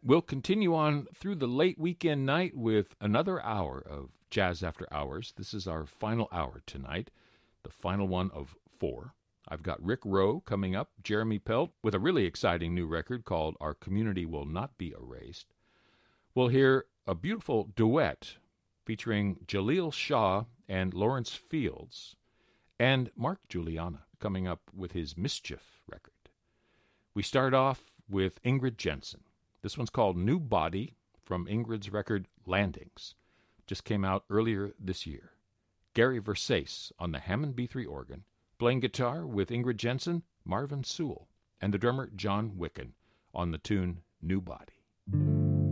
We'll continue on through the late weekend night with another hour of Jazz After Hours. This is our final hour tonight, the final one of 4. I've got Rick Rowe coming up, Jeremy Pelt with a really exciting new record called Our Community Will Not Be Erased. We'll hear a beautiful duet featuring Jaleel Shaw and Lawrence Fields, and Mark Juliana coming up with his Mischief record. We start off with Ingrid Jensen. This one's called New Body from Ingrid's record Landings. Just came out earlier this year. Gary Versace on the Hammond B3 organ, playing guitar with Ingrid Jensen, Marvin Sewell, and the drummer John Wicken on the tune New Body.